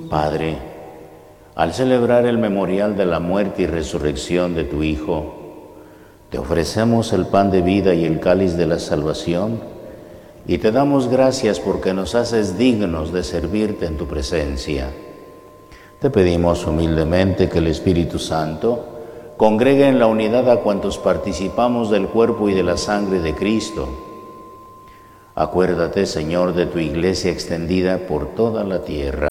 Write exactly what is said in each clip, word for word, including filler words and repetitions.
Padre, al celebrar el memorial de la muerte y resurrección de tu Hijo, te ofrecemos el pan de vida y el cáliz de la salvación, y te damos gracias porque nos haces dignos de servirte en tu presencia. Te pedimos humildemente que el Espíritu Santo congregue en la unidad a cuantos participamos del cuerpo y de la sangre de Cristo. Acuérdate, Señor, de tu iglesia extendida por toda la tierra,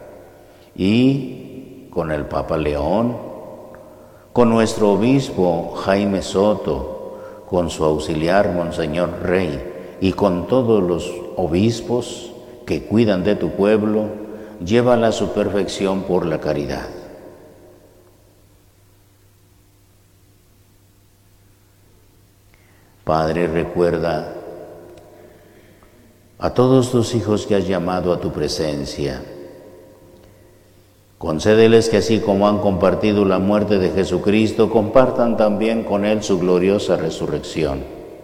y con el Papa León, con nuestro obispo Jaime Soto, con su auxiliar Monseñor Rey, y con todos los obispos que cuidan de tu pueblo, llévala a su perfección por la caridad. Padre, recuerda a todos tus hijos que has llamado a tu presencia. Concédeles que así como han compartido la muerte de Jesucristo, compartan también con Él su gloriosa resurrección.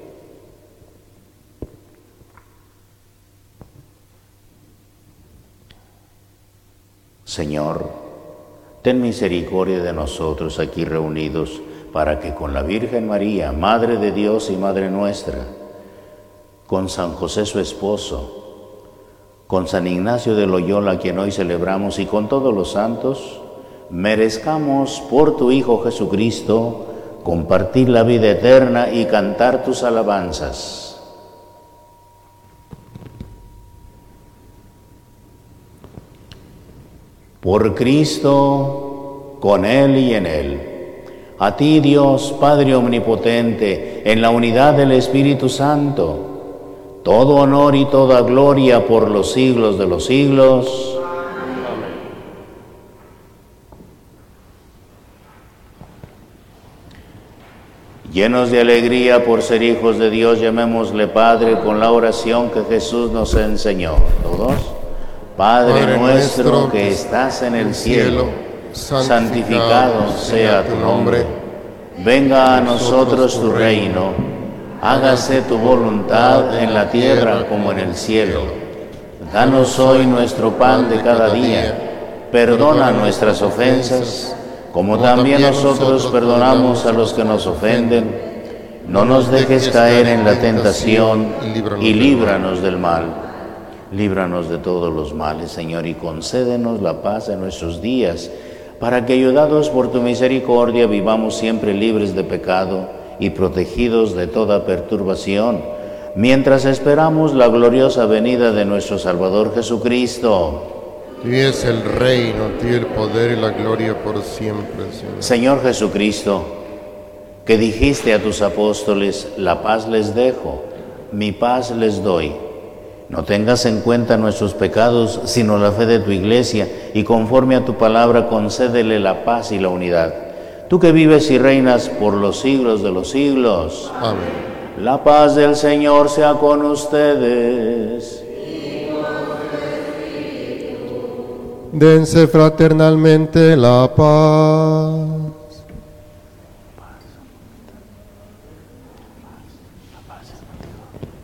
Señor, ten misericordia de nosotros aquí reunidos, para que con la Virgen María, Madre de Dios y Madre nuestra, con San José su esposo, con San Ignacio de Loyola, a quien hoy celebramos, y con todos los santos, merezcamos por tu Hijo Jesucristo compartir la vida eterna y cantar tus alabanzas. Por Cristo, con Él y en Él, a ti, Dios, Padre omnipotente, en la unidad del Espíritu Santo, todo honor y toda gloria por los siglos de los siglos. Amén. Llenos de alegría por ser hijos de Dios, llamémosle Padre con la oración que Jesús nos enseñó. ¿Todos? Padre, Padre nuestro que estás en el cielo, santificado sea tu nombre. Venga a nosotros tu reino. Hágase tu voluntad en la tierra como en el cielo. Danos hoy nuestro pan de cada día. Perdona nuestras ofensas, como también nosotros perdonamos a los que nos ofenden. No nos dejes caer en la tentación y líbranos del mal. Líbranos de todos los males, Señor, y concédenos la paz en nuestros días, para que, ayudados por tu misericordia, vivamos siempre libres de pecado y protegidos de toda perturbación, mientras esperamos la gloriosa venida de nuestro Salvador Jesucristo. Tuyo es el reino, tuyo el poder y la gloria por siempre, Señor. Señor Jesucristo, que dijiste a tus apóstoles, la paz les dejo, mi paz les doy. No tengas en cuenta nuestros pecados, sino la fe de tu iglesia, y conforme a tu palabra concédele la paz y la unidad. Tú que vives y reinas por los siglos de los siglos. Amén. La paz del Señor sea con ustedes. Dense fraternalmente la paz.